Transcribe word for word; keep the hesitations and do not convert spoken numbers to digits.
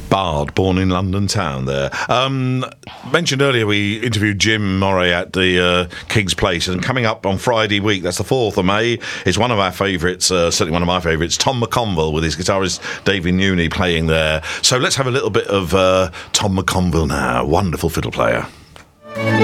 Bard, born in London town there. Um, mentioned earlier we interviewed Jim Moray at the uh, King's Place, and coming up on Friday week, that's the fourth of May, is one of our favourites, uh, certainly one of my favourites, Tom McConville, with his guitarist David Newny playing there. So let's have a little bit of uh, Tom McConville now, wonderful fiddle player.